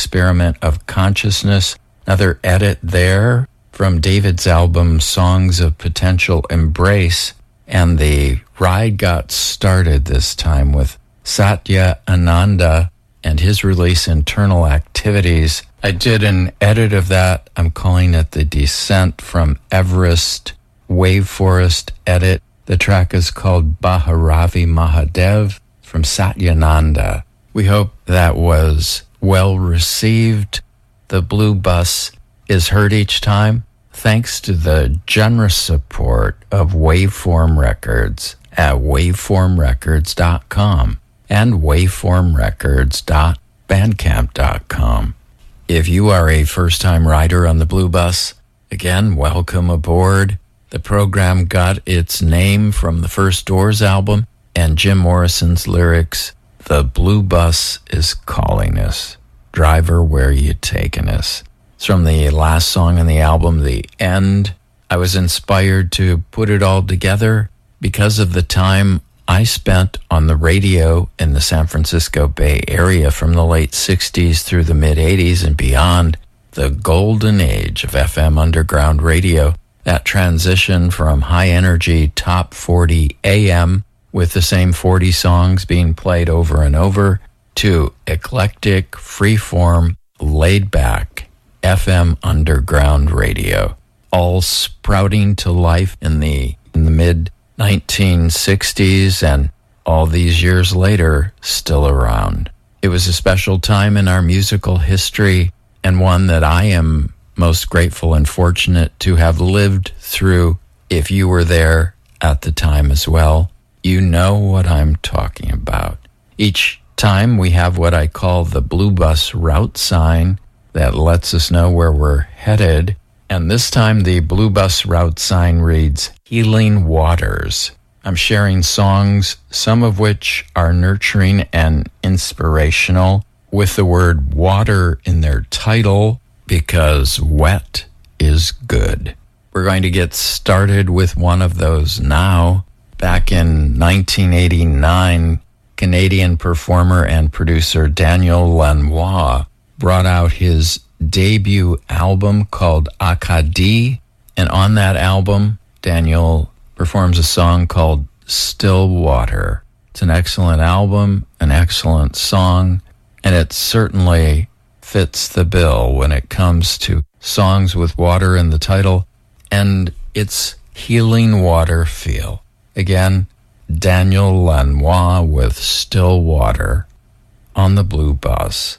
Experiment of Consciousness. Another edit there from David's album Songs of Potential Embrace. And the ride got started this time with Satya Ananda and his release Internal Activities. I did an edit of that. I'm calling it the Descent from Everest Wave Forest edit. The track is called Bhairavi Mahadev from Satyananda. We hope that was well received. The Blue Bus is heard each time thanks to the generous support of Waveform Records at waveformrecords.com and waveformrecords.bandcamp.com. If you are a first-time rider on the Blue Bus, again, welcome aboard. The program got its name from the First Doors album and Jim Morrison's lyrics, "The Blue Bus is calling us. Driver, where you taking us?" It's from the last song on the album, The End. I was inspired to put it all together because of the time I spent on the radio in the San Francisco Bay Area from the late 60s through the mid-80s and beyond, the golden age of FM underground radio. That transition from high-energy top 40 AM with the same 40 songs being played over and over to eclectic, freeform, laid-back FM underground radio, all sprouting to life in the mid-1960s and all these years later still around. It was a special time in our musical history and one that I am most grateful and fortunate to have lived through. If you were there at the time as well, you know what I'm talking about. Each time we have what I call the Blue Bus route sign that lets us know where we're headed. And this time the Blue Bus route sign reads, Healing Waters. I'm sharing songs, some of which are nurturing and inspirational, with the word water in their title, because wet is good. We're going to get started with one of those now. Back in 1989, Canadian performer and producer Daniel Lanois brought out his debut album called Acadie, and on that album, Daniel performs a song called Still Water. It's an excellent album, an excellent song, and it certainly fits the bill when it comes to songs with water in the title and its healing water feel. Again, Daniel Lanois with Still Water on the Blue Bus.